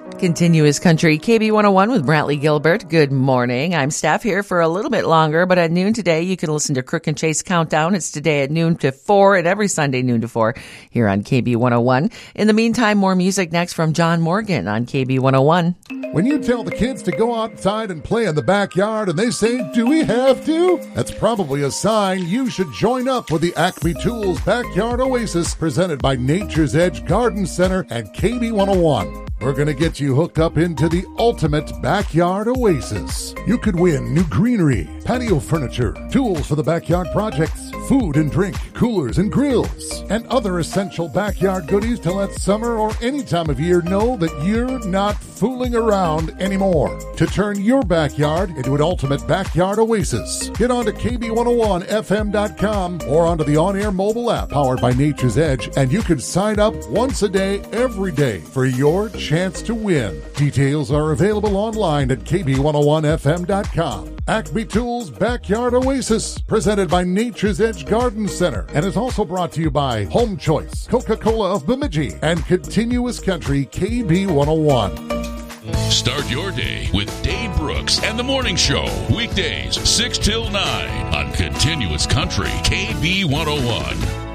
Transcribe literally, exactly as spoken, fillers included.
Continuous Country, K B one oh one with Brantley Gilbert. Good morning. I'm Steph here for a little bit longer, but at noon today, you can listen to Crook and Chase Countdown. It's today at noon to four and every Sunday noon to four here on K B one oh one. In the meantime, more music next from John Morgan on K B one oh one. When you tell the kids to go outside and play in the backyard and they say, do we have to? That's probably a sign you should join up with the Acme Tools Backyard Oasis presented by Nature's Edge Garden Center and K B one oh one. We're going to get you hooked up into the ultimate backyard oasis. You could win new greenery, patio furniture, tools for the backyard projects, food and drink, coolers and grills, and other essential backyard goodies to let summer or any time of year know that you're not fooling around anymore. To turn your backyard into an ultimate backyard oasis, get on to K B one oh one F M dot com or onto the on-air mobile app powered by Nature's Edge, and you can sign up once a day, every day for your chance to win. Details are available online at K B one oh one F M dot com. Acme Tools Backyard Oasis, presented by Nature's Edge Garden Center, and is also brought to you by Home Choice, Coca-Cola of Bemidji, and Continuous Country K B one oh one. Start your day with Dave Brooks and the Morning Show. Weekdays, six till nine on Continuous Country K B one oh one.